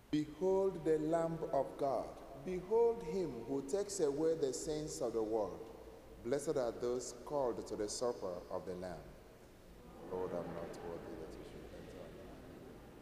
Behold the Lamb of God. Behold him who takes away the sins of the world. Blessed are those called to the supper of the Lamb.